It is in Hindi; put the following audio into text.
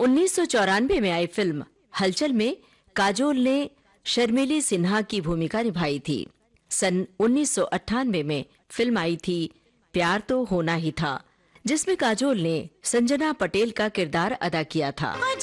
1994 में आई फिल्म हलचल में काजोल ने शर्मिली सिन्हा की भूमिका निभाई थी। सन 1998 में फिल्म आई थी प्यार तो होना ही था, जिसमें काजोल ने संजना पटेल का किरदार अदा किया था।